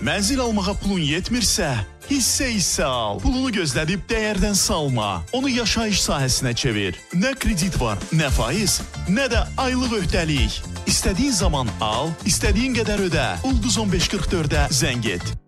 Mənzil almağa pulun yetmirsə, hissə al. Pulunu gözlədib dəyərdən salma. Onu yaşayış sahəsinə çevir. Nə kredit var, nə faiz, nə də aylıq öhdəlik. İstədiyin zaman al, istədiyin qədər ödə. Ulduz 1544-ə zəng et.